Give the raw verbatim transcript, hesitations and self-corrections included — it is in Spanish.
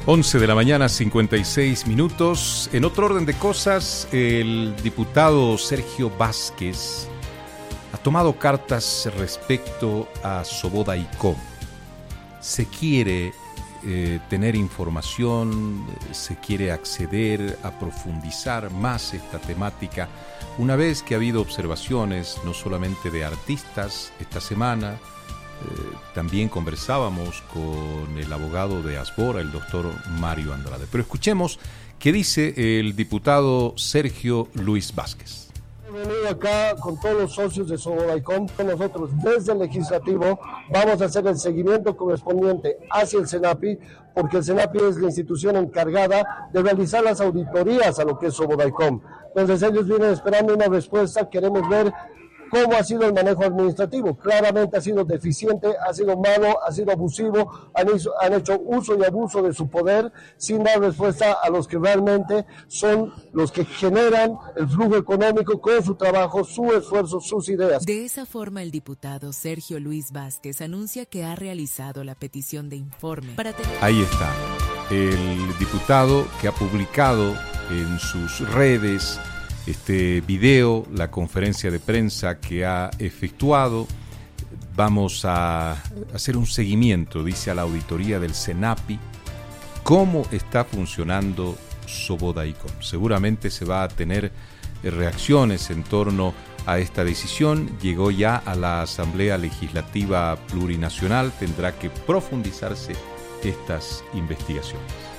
once de la mañana, cincuenta y seis minutos. En otro orden de cosas, el diputado Sergio Vázquez ha tomado cartas respecto a Sobodaicom. Se quiere eh, tener información, se quiere acceder a profundizar más esta temática, una vez que ha habido observaciones no solamente de artistas esta semana. Eh, también conversábamos con el abogado de Asbora, el doctor Mario Andrade. Pero escuchemos qué dice el diputado Sergio Luis Vázquez. He venido acá con todos los socios de Sobodaicom. Nosotros desde el legislativo vamos a hacer el seguimiento correspondiente hacia el SENAPI, porque el SENAPI es la institución encargada de realizar las auditorías a lo que es Sobodaicom. Entonces ellos vienen esperando una respuesta. Queremos ver cómo ha sido el manejo administrativo. Claramente ha sido deficiente, ha sido malo, ha sido abusivo, han hecho, han hecho uso y abuso de su poder sin dar respuesta a los que realmente son los que generan el flujo económico con su trabajo, su esfuerzo, sus ideas. De esa forma, el diputado Sergio Luis Vázquez anuncia que ha realizado la petición de informe para tener... Ahí está, el diputado que ha publicado en sus redes este video, la conferencia de prensa que ha efectuado. Vamos a hacer un seguimiento, dice, a la auditoría del SENAPI, cómo está funcionando Sobodaicom. Seguramente se va a tener reacciones en torno a esta decisión. Llegó ya a la Asamblea Legislativa Plurinacional, tendrá que profundizarse estas investigaciones.